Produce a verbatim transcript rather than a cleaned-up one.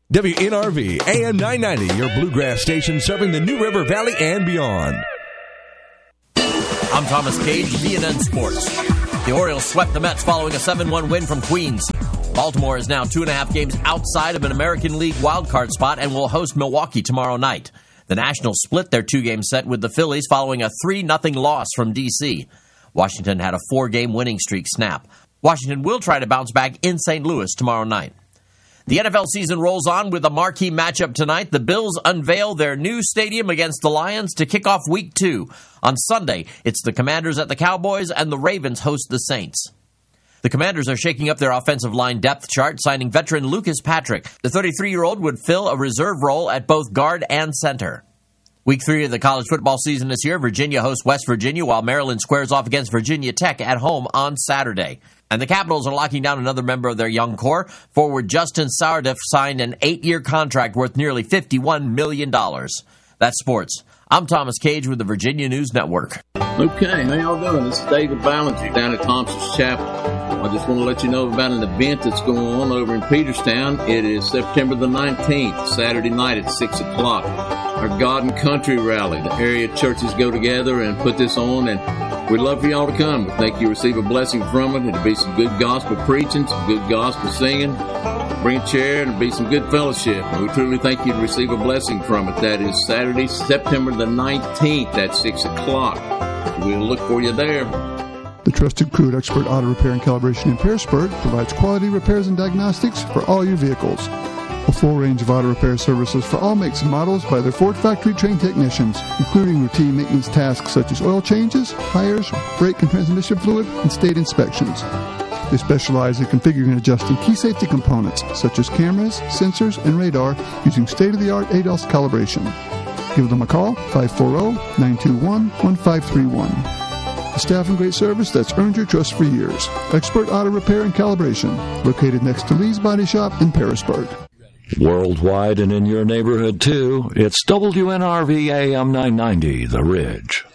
W N R V, A M nine ninety, your bluegrass station serving the New River Valley and beyond. I'm Thomas Cage, V N N Sports. The Orioles swept the Mets following a seven one win from Queens. Baltimore is now two and a half games outside of an American League wildcard spot and will host Milwaukee tomorrow night. The Nationals split their two-game set with the Phillies following a three nothing loss from D C. Washington had a four-game winning streak snap. Washington will try to bounce back in Saint Louis tomorrow night. The N F L season rolls on with a marquee matchup tonight. The Bills unveil their new stadium against the Lions to kick off week two. On Sunday, it's the Commanders at the Cowboys, and the Ravens host the Saints. The Commanders are shaking up their offensive line depth chart, signing veteran Lucas Patrick. The thirty-three-year-old would fill a reserve role at both guard and center. Week three of the college football season this year, Virginia hosts West Virginia, while Maryland squares off against Virginia Tech at home on Saturday. And the Capitals are locking down another member of their young core. Forward Justin Sardif signed an eight-year contract worth nearly fifty-one million dollars. That's sports. I'm Thomas Cage with the Virginia News Network. Okay, how y'all doing? This is David Ballinger down at Thompson's Chapel. I just want to let you know about an event that's going on over in Peterstown. It is September the nineteenth, Saturday night at six o'clock. Our God and Country Rally. The area churches go together and put this on, and we'd love for y'all to come. We think you'll receive a blessing from it. It'll be some good gospel preaching, some good gospel singing. Bring a chair and it'll be some good fellowship. And we truly think you'd receive a blessing from it. That is Saturday, September the nineteenth at six o'clock. We'll look for you there. The trusted crew at Expert Auto Repair and Calibration in Pearisburg provides quality repairs and diagnostics for all your vehicles. A full range of auto repair services for all makes and models by their Ford factory-trained technicians, including routine maintenance tasks such as oil changes, tires, brake and transmission fluid, and state inspections. They specialize in configuring and adjusting key safety components such as cameras, sensors, and radar using state-of-the-art A D A S calibration. Give them a call, five four zero, nine two one, one five three one. A staff and great service that's earned your trust for years. Expert Auto Repair and Calibration, located next to Lee's Body Shop in Pearisburg. Worldwide and in your neighborhood, too, it's W N R V A M nine ninety, The Ridge.